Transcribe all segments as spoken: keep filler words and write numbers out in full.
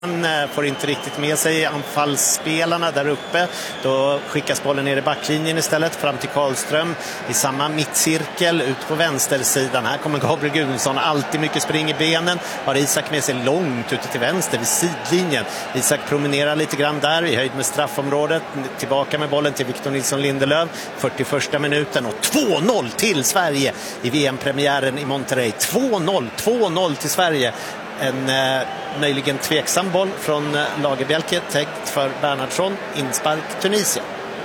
Han får inte riktigt med sig anfallsspelarna där uppe. Då skickas bollen ner i backlinjen istället fram till Karlström i samma mittcirkel ut på vänstersidan. Här kommer Gabriel Gudmundsson, alltid mycket spring i benen. Har Isak med sig långt ute till vänster vid sidlinjen. Isak promenerar lite grann där i höjd med straffområdet. Tillbaka med bollen till Victor Nilsson Lindelöf. fyrtioförsta minuten och två noll till Sverige i V M-premiären i Monterrey. två noll, två noll till Sverige. En eh, möjligen tveksam boll från eh, Lagerbielke, täckt för Bernhardsson, inspark Tunisien.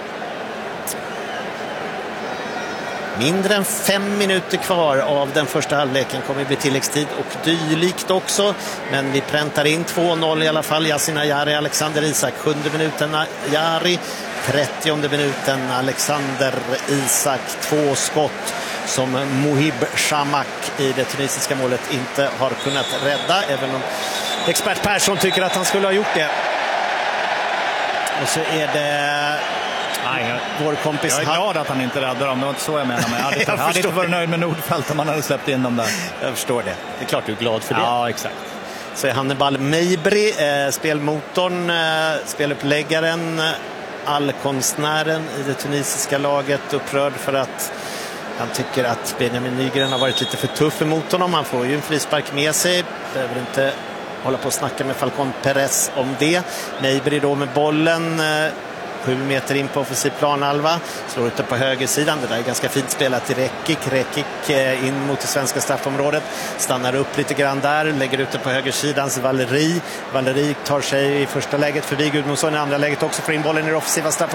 Mindre än fem minuter kvar av den första halvleken, kommer det bli tilläggstid och dylikt också. Men vi präntar in två noll i alla fall. Yasin Ayari, Alexander Isak. Sjunde minuten Ayari, trettionde minuten Alexander Isak. Två skott som Mohib Shamak i det tunisiska målet inte har kunnat rädda, även om expert Persson tycker att han skulle ha gjort det. Och så är det Nej, jag, vår kompis. jag är glad att han inte räddade dem, det var inte så jag menar. Men jag hade, jag hade inte varit nöjd med Nordfeldt om man hade släppt in dem där. Jag förstår det. Det är klart du är glad för det. Ja, exakt. Så är Hannibal Meibri, eh, spelmotorn, eh, speluppläggaren, allkonstnären i det tunisiska laget, upprörd för att han tycker att Benjamin Nygren har varit lite för tuff emot honom. Han får ju en frispark med sig. Behöver inte hålla på och snacka med Falcon Perez om det. Meibri då med bollen. Sju meter in på offensiv planhalva. Slår ute på högersidan. Det där är ganska fint spelat till Rekik. Rekik in mot det svenska straffområdet. Stannar upp lite grann där. Lägger ute på högersidans Valeri. Valeri tar sig i första läget förbi Gudmundsson. I andra läget också för in bollen i det offensiva straffområdet.